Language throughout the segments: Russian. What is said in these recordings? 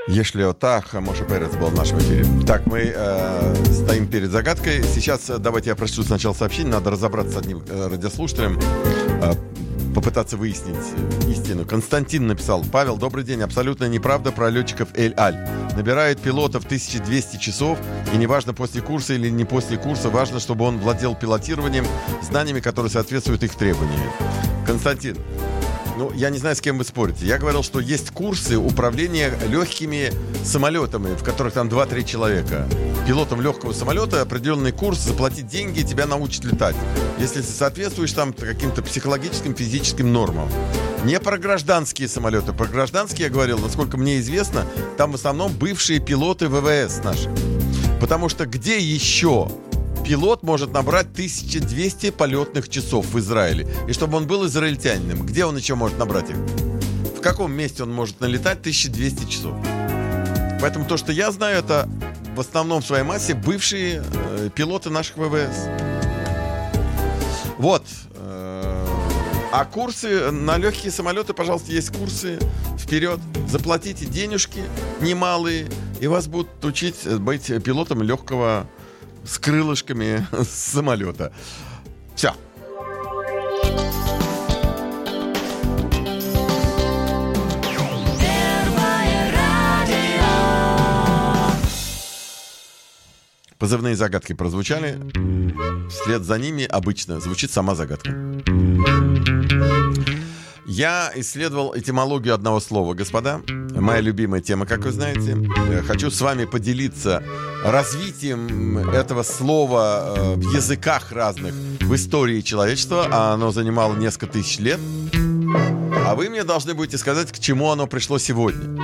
Если отак, Моше Перец был в нашем эфире. Так, мы стоим перед загадкой. Сейчас давайте я прочту сначала сообщение. Надо разобраться с одним радиослушателем, попытаться выяснить истину. Константин написал: Павел, добрый день. Абсолютно неправда про летчиков Эль-Аль. Набирают пилотов 1200 часов, и неважно, после курса или не после курса, важно, чтобы он владел пилотированием, знаниями, которые соответствуют их требованиям. Константин, я не знаю, с кем вы спорите. Я говорил, что есть курсы управления легкими самолетами, в которых там 2-3 человека. Пилотом легкого самолета определенный курс, заплатить деньги, и тебя научат летать. Если ты соответствуешь там каким-то психологическим, физическим нормам. Не про гражданские самолеты. Про гражданские я говорил, насколько мне известно, там в основном бывшие пилоты ВВС наши. Потому что где еще пилот может набрать 1200 полетных часов в Израиле? И чтобы он был израильтянином, где он еще может набрать их? В каком месте он может налетать 1200 часов? Поэтому то, что я знаю, это в основном в своей массе бывшие пилоты наших ВВС. Вот. А курсы на легкие самолеты, пожалуйста, есть курсы. Вперед. Заплатите денежки немалые, и вас будут учить быть пилотом легкого с крылышками с самолета. Все. Позывные загадки прозвучали. Вслед за ними обычно звучит сама загадка. Я исследовал этимологию одного слова. Господа, моя любимая тема, как вы знаете. Хочу с вами поделиться развитием этого слова в языках разных в истории человечества. А оно занимало несколько тысяч лет. А вы мне должны будете сказать, к чему оно пришло сегодня.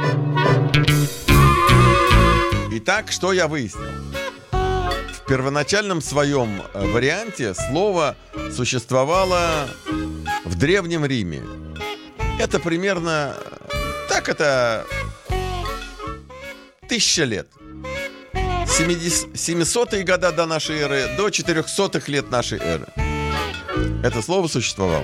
Итак, что я выяснил? В первоначальном своем варианте слово существовало в Древнем Риме. Это примерно, это 1000 лет. 700-е годы до нашей эры, до 400-х лет нашей эры. Это слово существовало.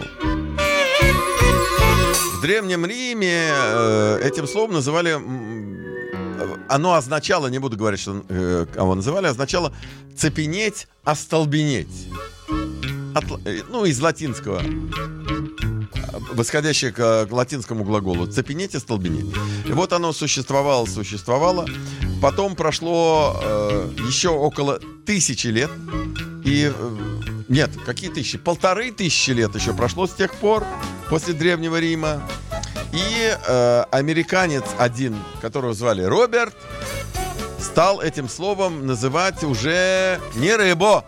В Древнем Риме этим словом называли... Оно означало, не буду говорить, что кого называли, означало цепенеть, остолбенеть. Из латинского, восходящее к латинскому глаголу цепенеть, остолбенеть. И вот оно существовало. Потом прошло еще около 1000 лет. И нет, какие 1000? 1500 лет еще прошло с тех пор, после Древнего Рима. И американец один, которого звали Роберт, стал этим словом называть уже не рыбу,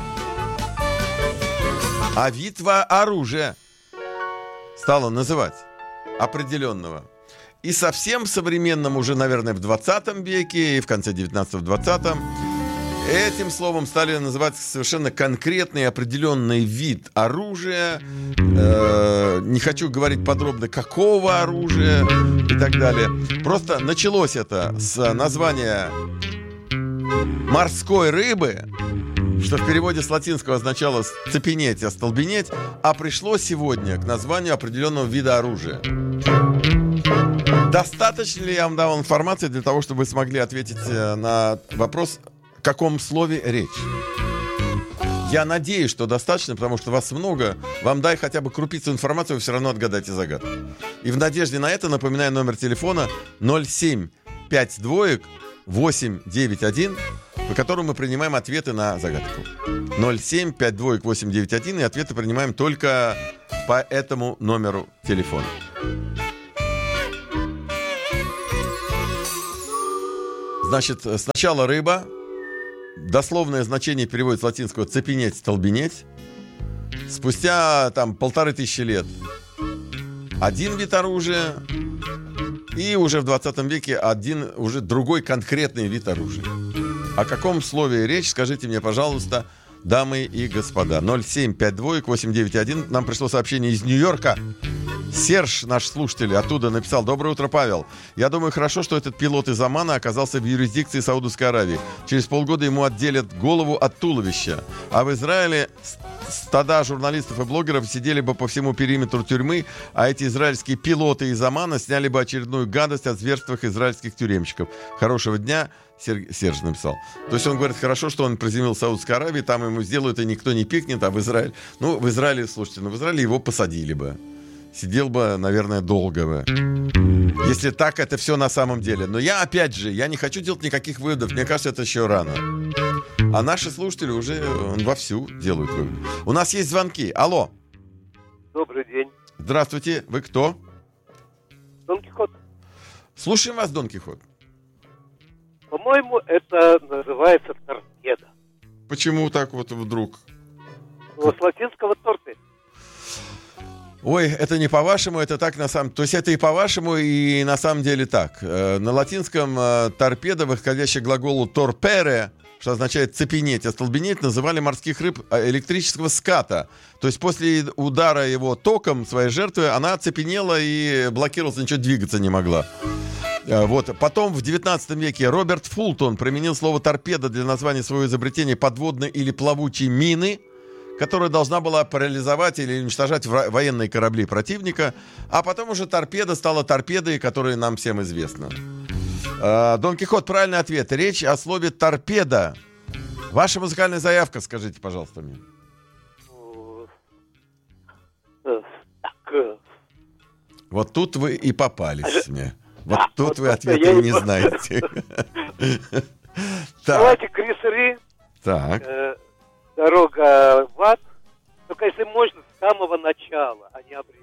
а вид оружия. Стало называть определенного. И совсем современным уже, наверное, в 20 веке и в конце 19-го, 20-м этим словом стали называть совершенно конкретный определенный вид оружия. Не хочу говорить подробно, какого оружия и так далее. Просто началось это с названия морской рыбы, что в переводе с латинского означало цепенеть, остолбенеть, а пришло сегодня к названию определенного вида оружия. Достаточно ли я вам дал информации для того, чтобы вы смогли ответить на вопрос, о каком слове речь? Я надеюсь, что достаточно, потому что вас много. Вам дай хотя бы крупицу информации, вы все равно отгадаете загадку. И в надежде на это напоминаю номер телефона 0752-891, по которому мы принимаем ответы на загадку. 0752-891, и ответы принимаем только по этому номеру телефона. Значит, сначала рыба. Дословное значение переводится с латинского «цепенеть, столбенеть». Спустя 1500 лет один вид оружия. И уже в 20 веке один, уже другой конкретный вид оружия. О каком слове речь, скажите мне, пожалуйста, дамы и господа. 0752-891. Нам пришло сообщение из Нью-Йорка. Серж, наш слушатель, оттуда написал: доброе утро, Павел. Я думаю, хорошо, что этот пилот из Омана оказался в юрисдикции Саудовской Аравии. Через полгода ему отделят голову от туловища. А в Израиле стада журналистов и блогеров сидели бы по всему периметру тюрьмы, а эти израильские пилоты из Омана сняли бы очередную гадость о зверствах израильских тюремщиков. Хорошего дня, Серж написал. То есть он говорит, хорошо, что он приземлился в Саудовской Аравии, там ему сделают, и никто не пикнет, а в Израиле... Ну, в Израиле, слушайте, в Израиле его посадили бы. Сидел бы, наверное, долго бы. Если так, это все на самом деле. Но я, опять же, я не хочу делать никаких выводов. Мне кажется, это еще рано. А наши слушатели уже вовсю делают выводы. У нас есть звонки. Алло. Добрый день. Здравствуйте. Вы кто? Дон Кихот. Слушаем вас, Дон Кихот. По-моему, это называется торпеда. Почему так вот вдруг? Ну, с латинского торты. Ой, это не по-вашему, это так на самом... То есть это и по-вашему, и на самом деле так. На латинском торпеда, выходящий к глаголу торпере, что означает цепенеть, остолбенеть, называли морских рыб электрического ската. То есть после удара его током своей жертвы она цепенела и блокировалась, ничего двигаться не могла. Вот. Потом в 19 веке Роберт Фултон применил слово торпеда для названия своего изобретения подводной или плавучей мины, которая должна была парализовать или уничтожать военные корабли противника, а потом уже торпеда стала торпедой, которая нам всем известна. Дон Кихот, правильный ответ. Речь о слове торпеда. Ваша музыкальная заявка, скажите, пожалуйста, мне. Вот тут вы и попались мне. Вот тут вы ответа не знаете. Давайте Крис Ри. Так. Дорога в ад, только если можно с самого начала, а не обрезать.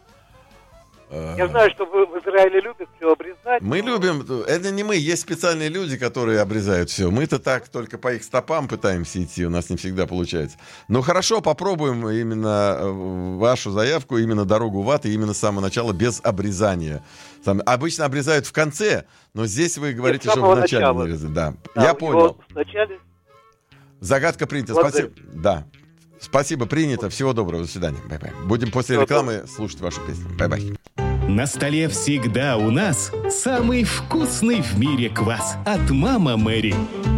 Я знаю, что вы в Израиле любят все обрезать. Мы любим, это не мы, есть специальные люди, которые обрезают все. Мы-то так только по их стопам пытаемся идти, у нас не всегда получается. Но хорошо, попробуем именно вашу заявку, именно дорогу в ад, и именно с самого начала без обрезания. Обычно обрезают в конце, но здесь вы говорите, что в начале нарезать. Да, я понял. Вначале... Загадка принята. Спасибо. Да. Спасибо, принято. Всего доброго. До свидания. Бай-бай. Будем после рекламы слушать вашу песню. Бай-бай. На столе всегда у нас самый вкусный в мире квас от «Мама Мэри».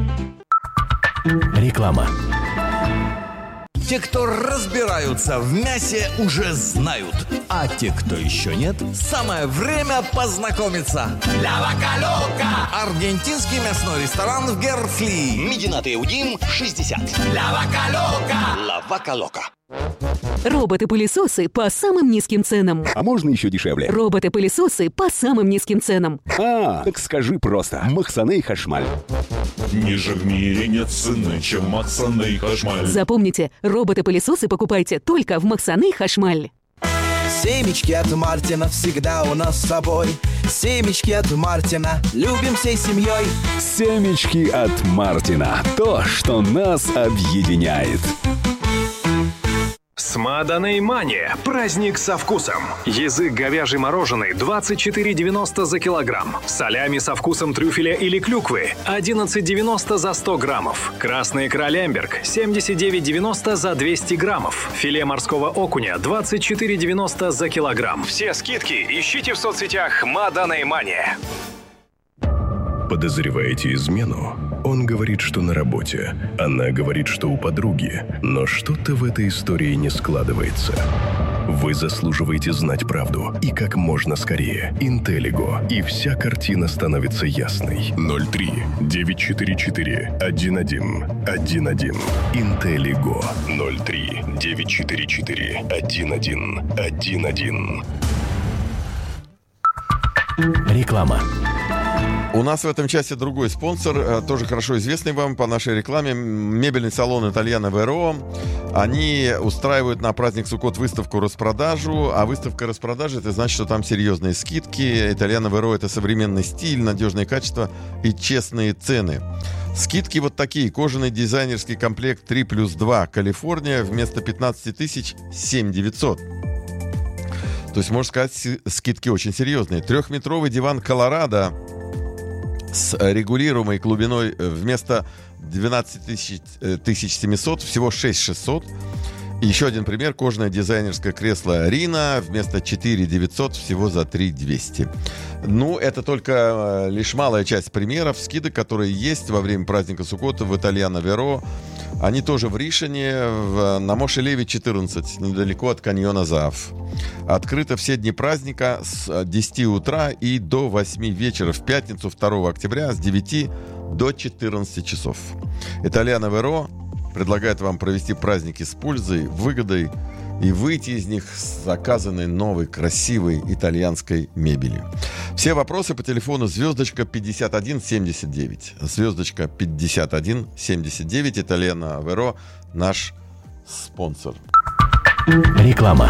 Реклама. Те, кто разбираются в мясе, уже знают. А те, кто еще нет, самое время познакомиться. Ля Вака Лока. Аргентинский мясной ресторан в Герфли. Мединат Иудим 60. Ля Вака Лока. Ла Вака Лока. Роботы-пылесосы по самым низким ценам. А можно еще дешевле? Роботы-пылесосы по самым низким ценам. Так скажи просто. Махсаней Хашмаль. Ниже в мире нет цены, чем Махсаней Хашмаль. Запомните, роботы-пылесосы покупайте только в Махсаней Хашмаль. Семечки от Мартина всегда у нас с собой. Семечки от Мартина любим всей семьей. Семечки от Мартина. То, что нас объединяет. Смаданей Мания. Праздник со вкусом. Язык говяжий мороженый 24,90 за килограмм. Салями со вкусом трюфеля или клюквы 11,90 за 100 граммов. Красный икра Лемберг 79,90 за 200 граммов. Филе морского окуня 24,90 за килограмм. Все скидки ищите в соцсетях Смаданей Мания. Подозреваете измену? Он говорит, что на работе. Она говорит, что у подруги. Но что-то в этой истории не складывается. Вы заслуживаете знать правду. И как можно скорее. Интеллиго. И вся картина становится ясной. 03-944-11-11. Интеллиго. 03-944-11-11. Реклама. У нас в этом часе другой спонсор, тоже хорошо известный вам по нашей рекламе, мебельный салон «Итальяно Веро». Они устраивают на праздник Суккот выставку-распродажу, а выставка-распродажа — это значит, что там серьезные скидки. «Итальяно Веро» — это современный стиль, надежное качество и честные цены. Скидки вот такие. Кожаный дизайнерский комплект 3+2 «Калифорния» вместо 15 тысяч — 7 900. То есть, можно сказать, скидки очень серьезные. 3-метровый диван «Колорадо» с регулируемой глубиной вместо 12 700 всего 6 600. И еще один пример. Кожаное дизайнерское кресло «Рина» вместо 4 900 всего за 3 200. Ну, это только лишь малая часть примеров скидок, которые есть во время праздника Суккота в «Итальяно Веро». Они тоже в Ришине, на Моше-Леви 14, недалеко от каньона Заав. Открыто все дни праздника с 10 утра и до 8 вечера в пятницу 2 октября с 9 до 14 часов. Итальяно Веро предлагает вам провести праздники с пользой, выгодой и выйти из них с заказанной новой, красивой итальянской мебелью. Все вопросы по телефону звездочка 5179. Звездочка 5179. Итальяно Веро, наш спонсор. Реклама.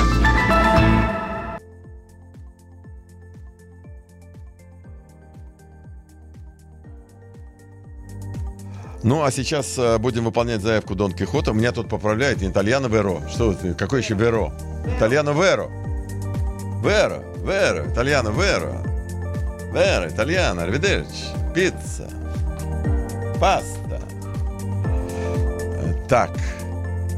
Ну, а сейчас будем выполнять заявку Дон Кихота. Меня тут поправляет Итальяно Веро. Что это? Какой еще Веро? Итальяно Веро. Веро, Веро, Итальяно Веро. Веро, Итальяно, arrivederci. Пицца. Паста. Так.